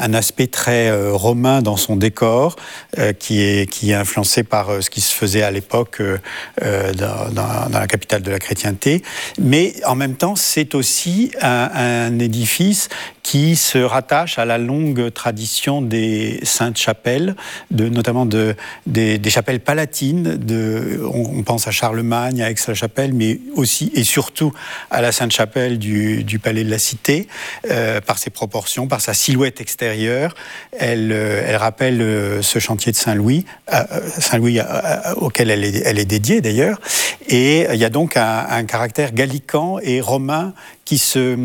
un aspect très romain dans son décor, qui est influencé par ce qui se faisait à l'époque dans la capitale de la chrétienté. Mais en même temps, c'est aussi un édifice qui se rattache à la longue tradition des saintes chapelles, notamment des chapelles palatines. On pense à Charlemagne, à Aix-la-Chapelle, mais aussi et surtout à la Sainte-Chapelle du Palais de la Cité, par ses proportions, par sa silhouette extérieure. Elle rappelle ce chantier de Saint-Louis, auquel elle est dédiée d'ailleurs. Et il y a donc un caractère gallican et romain qui se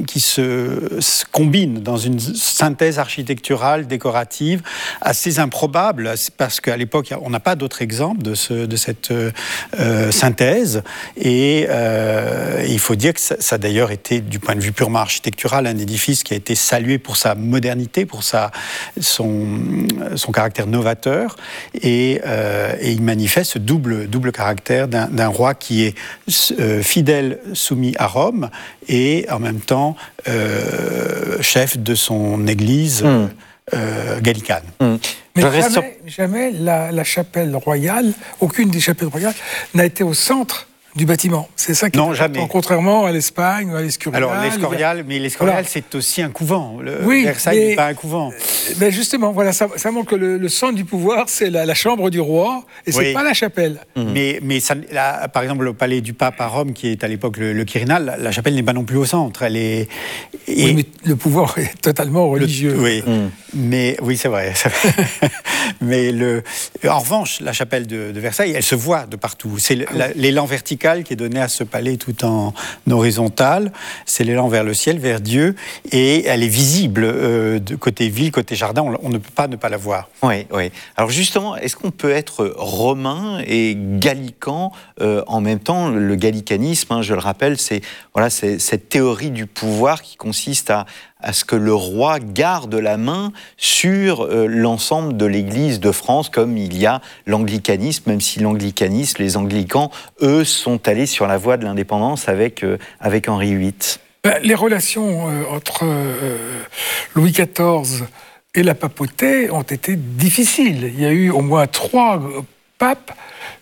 combine dans une synthèse architecturale, décorative, assez improbable, parce qu'à l'époque, on n'a pas d'autres exemples de cette synthèse. Et il faut dire que ça a d'ailleurs été, du point de vue purement architectural, un édifice qui a été salué pour sa modernité, pour son caractère novateur. Et il manifeste ce double caractère d'un roi qui est fidèle, soumis à Rome, et en même temps chef de son église gallicane. Mais jamais la chapelle royale, aucune des chapelles royales, n'a été au centre du bâtiment. C'est ça qui est important, contrairement à l'Espagne ou à l'Escurial. Alors l'Escorial, mais l'Escorial, c'est aussi un couvent. Versailles n'est pas un couvent. Mais justement, voilà, ça montre que le centre du pouvoir, c'est la chambre du roi, et c'est pas la chapelle. Mais par exemple, le palais du pape à Rome, qui est à l'époque le Quirinal, la chapelle n'est pas non plus au centre. Oui, mais le pouvoir est totalement religieux. Mais oui, c'est vrai. Mais en revanche, la chapelle de Versailles, elle se voit de partout. C'est l'élan vertical qui est donné à ce palais tout en horizontal. C'est l'élan vers le ciel, vers Dieu, et elle est visible de côté ville, côté jardin. On ne peut pas ne pas la voir. Oui. Alors justement, est-ce qu'on peut être romain et gallican en même temps? Le gallicanisme, je le rappelle, c'est cette théorie du pouvoir qui consiste à ce que le roi garde la main sur l'ensemble de l'Église de France, comme il y a l'anglicanisme, même si l'anglicanisme, les anglicans, eux, sont allés sur la voie de l'indépendance avec Henri VIII. Les relations entre Louis XIV et la papauté ont été difficiles. Il y a eu au moins 3 papes.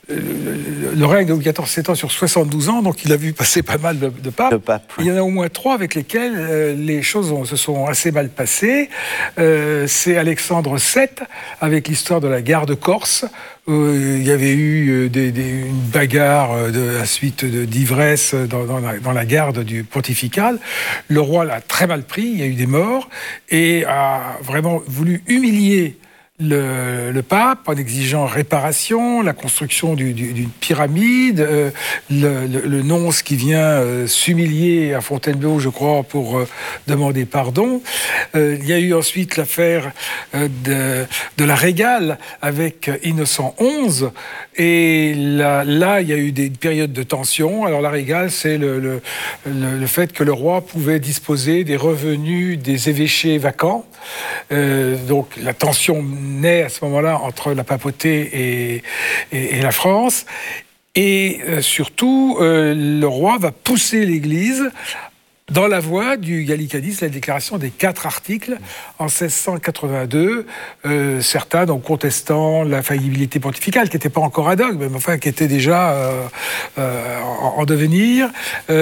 Le règne de Louis XIV s'étend sur 72 ans, donc il a vu passer pas mal de papes. Il y en a au moins 3 avec lesquels les choses se sont assez mal passées. C'est Alexandre VII, avec l'histoire de la garde corse. Il y avait eu une bagarre à la suite d'ivresse dans la garde du pontifical. Le roi l'a très mal pris, il y a eu des morts, et a vraiment voulu humilier le pape en exigeant réparation, la construction d'une pyramide, le nonce qui vient s'humilier à Fontainebleau, je crois, pour demander pardon. Il y a eu ensuite l'affaire de la Régale avec Innocent XI, et là il y a eu des périodes de tension. Alors la Régale, c'est le fait que le roi pouvait disposer des revenus des évêchés vacants. Donc la tension naît à ce moment-là entre la papauté et la France. Et surtout, le roi va pousser l'Église dans la voie du gallicanisme, la déclaration des 4 articles en 1682, certains donc contestant la faillibilité pontificale, qui n'était pas encore un dogme, mais enfin qui était déjà en devenir,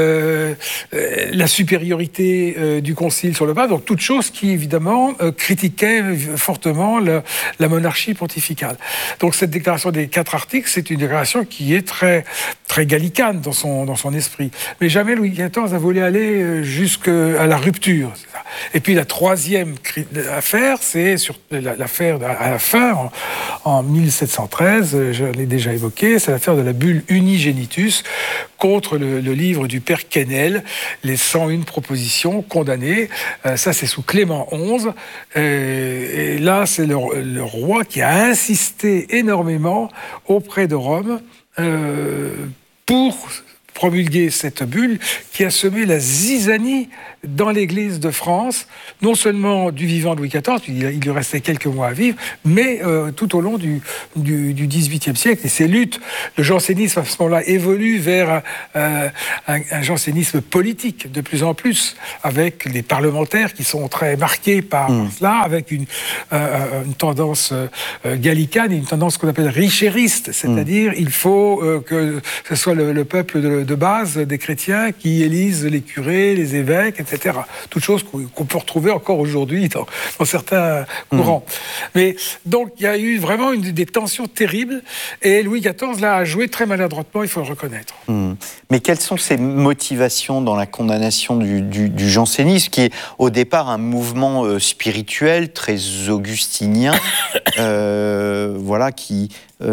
la supériorité du concile sur le pape, donc toutes choses qui évidemment critiquaient fortement la monarchie pontificale. Donc cette déclaration des 4 articles, c'est une déclaration qui est très, très gallicane dans son esprit. Mais jamais Louis XIV a voulu aller jusqu'à la rupture. Et puis la 3e affaire, c'est sur l'affaire à la fin, en 1713, je l'ai déjà évoqué, c'est l'affaire de la bulle Unigenitus contre le livre du père Quesnel, les 101 propositions condamnées. Ça, c'est sous Clément XI. Et là, c'est le roi qui a insisté énormément auprès de Rome pour promulgué cette bulle qui a semé la zizanie dans l'Église de France, non seulement du vivant de Louis XIV, il lui restait quelques mois à vivre, mais tout au long du XVIIIe siècle. Et ces luttes, le jansénisme à ce moment-là évolue vers un jansénisme politique de plus en plus, avec les parlementaires qui sont très marqués par cela, avec une tendance gallicane et une tendance qu'on appelle richériste, c'est-à-dire il faut que ce soit le peuple de base des chrétiens qui élise les curés, les évêques, etc. Toutes choses qu'on peut retrouver encore aujourd'hui dans certains courants. Mais donc il y a eu vraiment des tensions terribles et Louis XIV là a joué très maladroitement, il faut le reconnaître. Mais quelles sont ses motivations dans la condamnation du jansénisme, qui est au départ un mouvement spirituel très augustinien, voilà, qui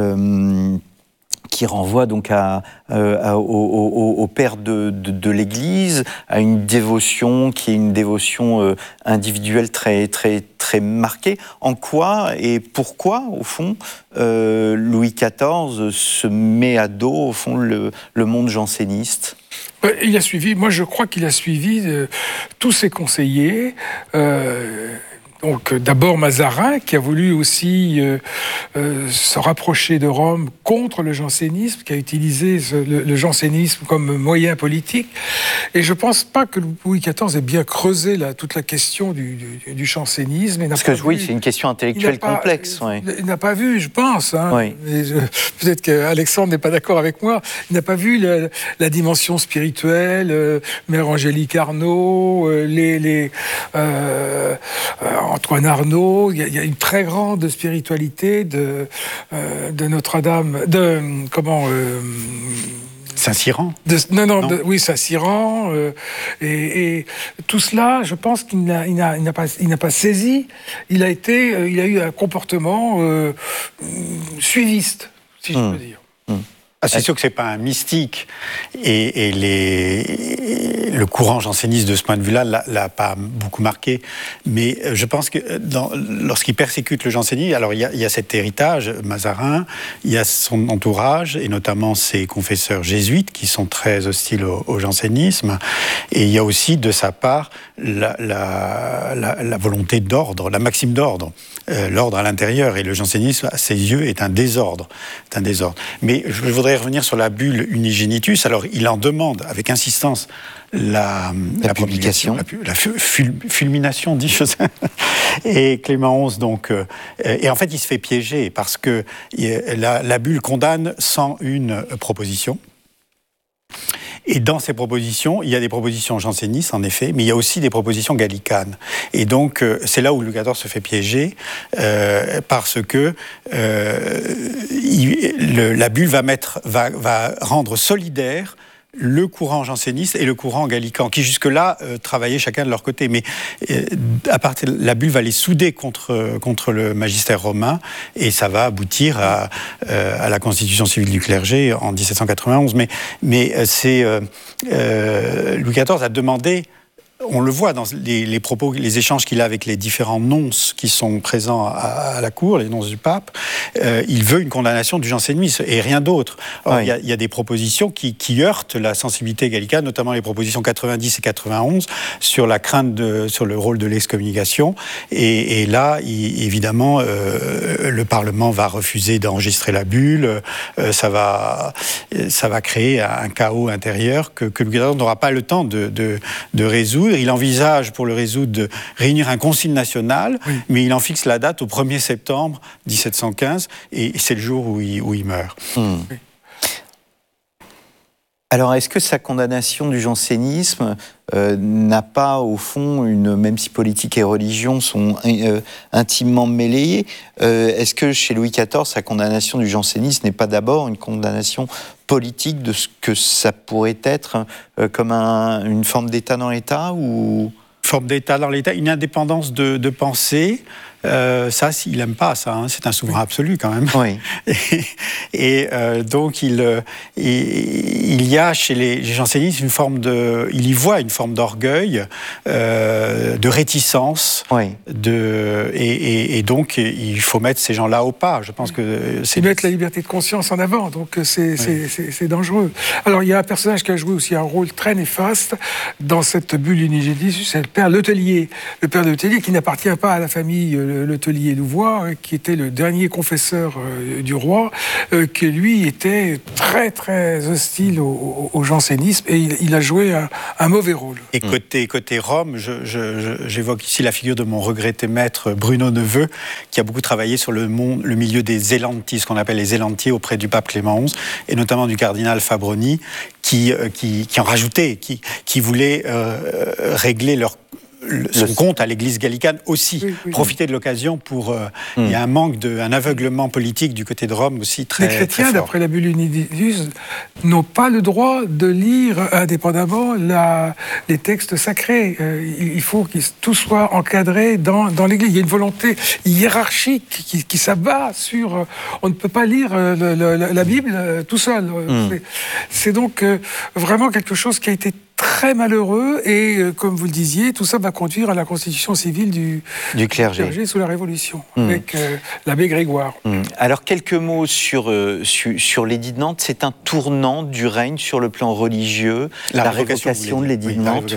renvoie donc au père de l'Église, à une dévotion qui est une dévotion individuelle très, très, très marquée. En quoi et pourquoi, au fond, Louis XIV se met à dos, au fond, le monde janséniste ? Il a suivi, moi je crois qu'il a suivi tous ses conseillers. Donc d'abord Mazarin, qui a voulu aussi se rapprocher de Rome contre le jansénisme, qui a utilisé le jansénisme comme moyen politique. Et je ne pense pas que Louis XIV ait bien creusé toute la question du jansénisme. Parce que oui, c'est une question intellectuelle complexe. Il n'a pas vu, je pense, hein, oui. Peut-être qu'Alexandre n'est pas d'accord avec moi, il n'a pas vu la dimension spirituelle, Mère Angélique Arnauld, Antoine Arnauld, il y a une très grande spiritualité de Notre-Dame, Saint-Cyran. Oui, Saint-Cyran. Et tout cela, je pense qu'il n'a pas saisi. Il a eu un comportement suiviste, si je peux dire. C'est sûr que c'est pas un mystique et le courant janséniste de ce point de vue-là l'a pas beaucoup marqué. Mais je pense que lorsqu'il persécute le jansénisme, alors il y a cet héritage Mazarin, il y a son entourage et notamment ses confesseurs jésuites qui sont très hostiles au jansénisme. Et il y a aussi de sa part la volonté d'ordre, la maxime d'ordre, l'ordre à l'intérieur. Et le jansénisme, à ses yeux, est un désordre. Mais je voudrais revenir sur la bulle Unigenitus. Alors, il en demande avec insistance la publication, la fulmination, dit-je. Et Clément XI, donc... et en fait, il se fait piéger parce que la bulle condamne 101 propositions. Et dans ces propositions, il y a des propositions jansénistes, en effet, mais il y a aussi des propositions gallicanes. Et donc, c'est là où Louis XIV se fait piéger, parce que la bulle va rendre solidaire le courant janséniste et le courant gallican, qui jusque-là travaillaient chacun de leur côté. Mais la bulle va les souder contre le magistère romain, et ça va aboutir à la constitution civile du clergé en 1791. Mais Louis XIV a demandé. On le voit dans les propos, les échanges qu'il a avec les différents nonces qui sont présents à la cour, les nonces du pape. Il veut une condamnation du jansénisme et rien d'autre. Il y a des propositions qui heurtent la sensibilité gallicane, notamment les propositions 90 et 91 sur la crainte sur le rôle de l'excommunication. Et là, évidemment, le Parlement va refuser d'enregistrer la bulle. Ça va créer un chaos intérieur que Louis XIV n'aura pas le temps de résoudre. Il envisage, pour le résoudre, de réunir un concile national, mais il en fixe la date au 1er septembre 1715, et c'est le jour où il meurt. Alors, est-ce que sa condamnation du jansénisme n'a pas, au fond, même si politique et religion sont intimement mêlées, est-ce que chez Louis XIV, sa condamnation du jansénisme n'est pas d'abord une condamnation politique de ce que ça pourrait être comme une forme d'État dans l'État ou... Forme d'État dans l'État, une indépendance de pensée, Ça, il n'aime pas ça. Hein. C'est un souverain absolu quand même. Oui. Donc il y a chez les jansénistes il y voit une forme d'orgueil, de réticence, oui. et donc il faut mettre ces gens-là au pas. Je pense que c'est mettre la liberté de conscience en avant. Donc c'est dangereux. Alors il y a un personnage qui a joué aussi un rôle très néfaste dans cette bulle unigéniste, c'est le père Letellier. Le père Letellier qui n'appartient pas à la famille Letellier-Louvois, qui était le dernier confesseur du roi, qui lui était très très hostile au jansénisme et il a joué un mauvais rôle. Et côté Rome, j'évoque ici la figure de mon regretté maître Bruno Neveu, qui a beaucoup travaillé sur le milieu des zélantis, ce qu'on appelle les zélantiers auprès du pape Clément XI, et notamment du cardinal Fabroni, qui en rajoutait, qui voulait régler son compte à l'Église gallicane aussi, profiter de l'occasion pour... Il y a un aveuglement politique du côté de Rome aussi très fort. Les chrétiens, d'après la bulle unigéniste, n'ont pas le droit de lire indépendamment les textes sacrés. Il faut que tout soit encadré dans l'Église. Il y a une volonté hiérarchique qui s'abat sur... On ne peut pas lire la Bible tout seul. C'est donc vraiment quelque chose qui a été très malheureux et, comme vous le disiez, tout ça va conduire à la constitution civile du clergé sous la Révolution, avec l'abbé Grégoire. Alors, quelques mots sur l'édit de Nantes. C'est un tournant du règne sur le plan religieux, la révocation de l'édit de Nantes.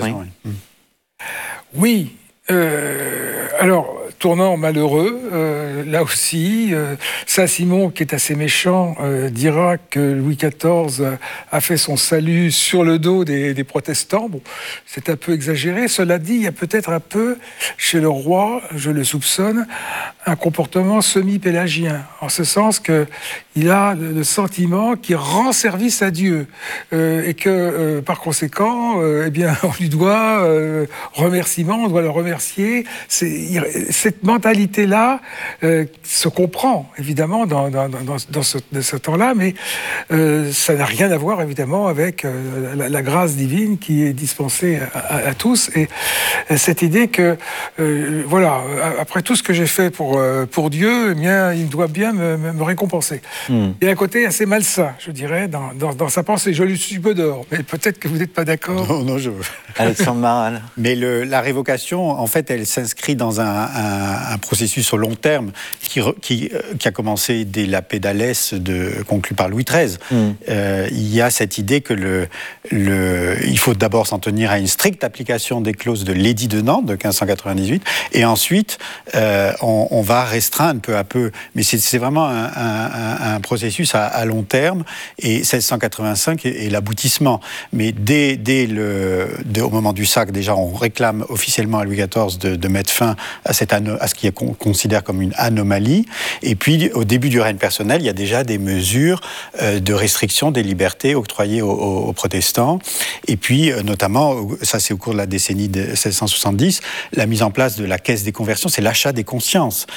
Oui. Alors, tournant malheureux, là aussi, Saint-Simon, qui est assez méchant, dira que Louis XIV a fait son salut sur le dos des protestants. Bon, c'est un peu exagéré. Cela dit, il y a peut-être un peu, chez le roi, je le soupçonne, un comportement semi-pélagien, en ce sens qu'il a le sentiment qu'il rend service à Dieu, et que, par conséquent, eh bien, on lui doit remerciement, on doit le remercier. Cette mentalité-là se comprend, évidemment, dans ce temps-là, mais ça n'a rien à voir, évidemment, avec la grâce divine qui est dispensée à tous. Et cette idée que, voilà, après tout ce que j'ai fait pour Dieu, eh bien, il doit bien me récompenser. Il y a un côté assez malsain, je dirais, dans sa pensée. Je lui suis peu d'or, mais peut-être que vous n'êtes pas d'accord. Non, je... Alexandre Maral. Mais la révocation, en fait, elle s'inscrit dans un processus au long terme qui a commencé dès la Pédalès conclue par Louis XIII. Il y a cette idée que il faut d'abord s'en tenir à une stricte application des clauses de l'édit de Nantes de 1598, et ensuite on va restreindre peu à peu. Mais c'est vraiment un processus à long terme, et 1685 est l'aboutissement. Mais au moment du Sacre, déjà, on réclame officiellement à Louis XIV de mettre fin à ce qu'on considère comme une anomalie. Et puis, au début du règne personnel, il y a déjà des mesures de restriction des libertés octroyées aux protestants. Et puis, notamment, ça c'est au cours de la décennie de 1670, la mise en place de la caisse des conversions, c'est l'achat des consciences,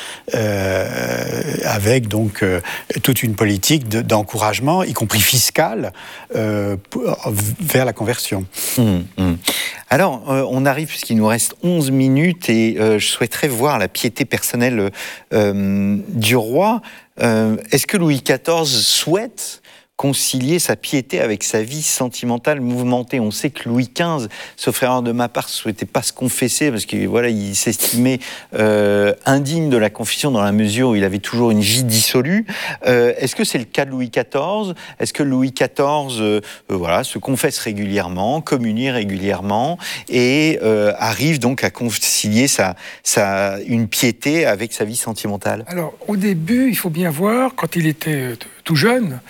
avec donc toute une politique d'encouragement, y compris fiscale, vers la conversion. Alors, on arrive, puisqu'il nous reste 11 minutes, et je souhaiterais voir la piété personnelle du roi. Est-ce que Louis XIV souhaite concilier sa piété avec sa vie sentimentale mouvementée? On sait que Louis XV, sauf erreur de ma part, ne souhaitait pas se confesser parce qu'il il s'estimait indigne de la confession dans la mesure où il avait toujours une vie dissolue. Est-ce que c'est le cas de Louis XIV? Est-ce que Louis XIV se confesse régulièrement, communie régulièrement et arrive donc à concilier une piété avec sa vie sentimentale? Alors, au début, il faut bien voir, quand il était tout jeune,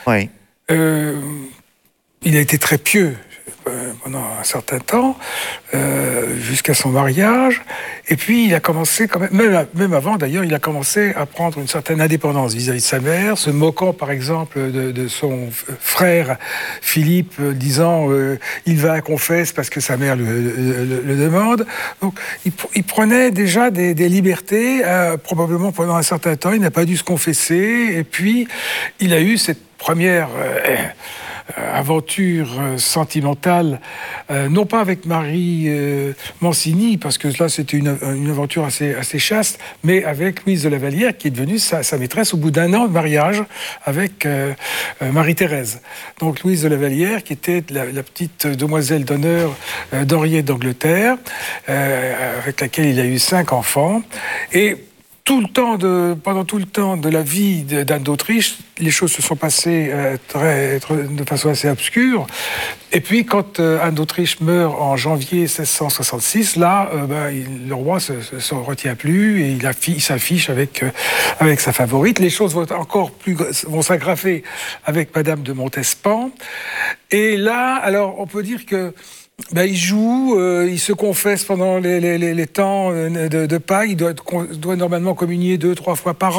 il a été très pieux pendant un certain temps, jusqu'à son mariage. Et puis, il a commencé, quand même avant d'ailleurs, il a commencé à prendre une certaine indépendance vis-à-vis de sa mère, se moquant par exemple de son frère Philippe, disant il va à confesse parce que sa mère le demande. Donc, il prenait déjà des libertés, probablement pendant un certain temps. Il n'a pas dû se confesser. Et puis, il a eu cette première aventure sentimentale, non pas avec Marie Mancini, parce que là c'était une aventure assez chaste, mais avec Louise de La Vallière, qui est devenue sa maîtresse au bout d'un an de mariage avec Marie-Thérèse. Donc Louise de La Vallière, qui était la petite demoiselle d'honneur d'Henriette d'Angleterre, avec laquelle il a eu 5 enfants. Et pendant tout le temps de la vie d'Anne d'Autriche, les choses se sont passées de façon assez obscure. Et puis, quand Anne d'Autriche meurt en janvier 1666, là, le roi ne se retient plus et il s'affiche avec sa favorite. Les choses vont s'aggraver avec Madame de Montespan. Et là, alors, on peut dire que il joue, il se confesse pendant les temps de Pâques, il doit normalement communier 2-3 fois par an.